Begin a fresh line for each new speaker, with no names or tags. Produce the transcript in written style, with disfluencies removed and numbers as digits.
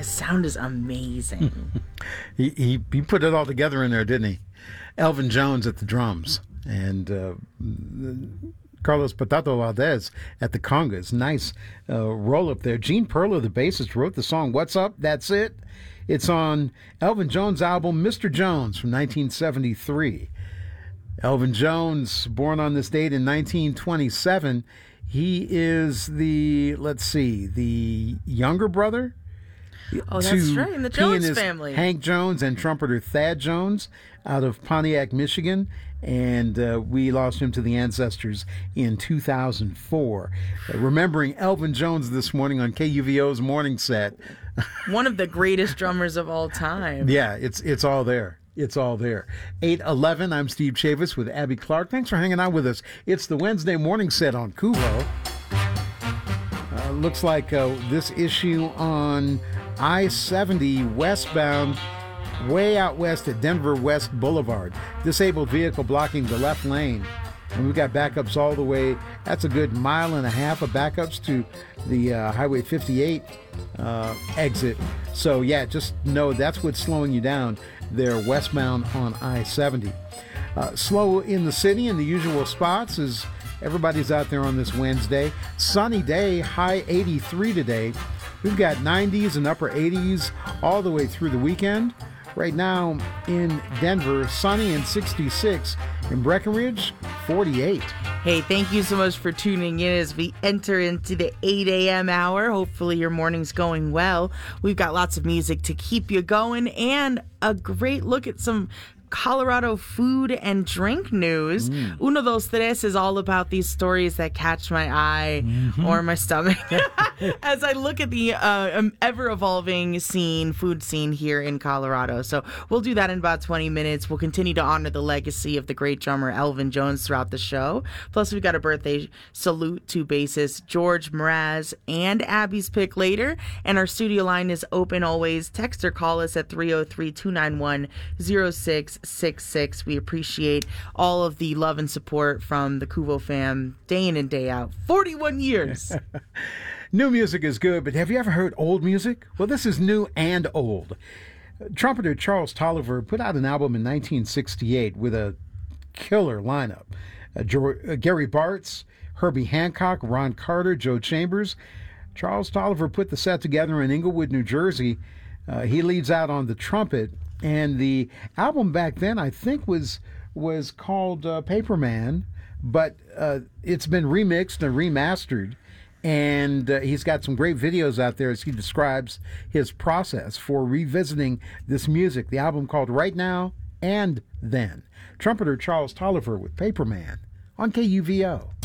sound is amazing.
He put it all together in there, didn't he? Elvin Jones at the drums and Carlos Patato Valdez at the congas. Nice roll up there. Gene Perla, the bassist, wrote the song "What's Up, That's It." It's on Elvin Jones' album Mr. Jones from 1973. Elvin Jones, born on this date in 1927. He is the younger brother.
Oh, that's right, in the Jones family.
Hank Jones and trumpeter Thad Jones out of Pontiac, Michigan. And we lost him to the ancestors in 2004. Remembering Elvin Jones this morning on KUVO's Morning Set.
One of the greatest drummers of all time.
Yeah, it's all there. It's all there. 8:11, I'm Steve Chavis with Abby Clark. Thanks for hanging out with us. It's the Wednesday Morning Set on KUVO. Looks like this issue on I-70 westbound, way out west at Denver West Boulevard. Disabled vehicle blocking the left lane. And we've got backups all the way. That's a good mile and a half of backups to the Highway 58 exit. So, yeah, just know that's what's slowing you down there westbound on I-70. Slow in the city in the usual spots as everybody's out there on this Wednesday. Sunny day, high 83 today. We've got 90s and upper 80s all the way through the weekend. Right now in Denver, sunny and 66. In Breckenridge, 48.
Hey, thank you so much for tuning in as we enter into the 8 a.m. hour. Hopefully your morning's going well. We've got lots of music to keep you going and a great look at some Colorado food and drink news. Uno, dos, tres is all about these stories that catch my eye or my stomach as I look at the ever-evolving food scene here in Colorado. So we'll do that in about 20 minutes. We'll continue to honor the legacy of the great drummer Elvin Jones throughout the show. Plus, we've got a birthday salute to bassist George Mraz and Abby's pick later. And our studio line is open always. Text or call us at 303-291-0666. We appreciate all of the love and support from the KUVO fam day in and day out. 41 years.
New music is good, but have you ever heard old music? Well, this is new and old. Trumpeter Charles Tolliver put out an album in 1968 with a killer lineup. Gary Bartz, Herbie Hancock, Ron Carter, Joe Chambers. Charles Tolliver put the set together in Englewood, New Jersey. He leads out on the trumpet. And the album back then, I think, was called Paperman, but it's been remixed and remastered. And he's got some great videos out there as he describes his process for revisiting this music. The album called Right Now and Then. Trumpeter Charles Tolliver with Paperman on KUVO.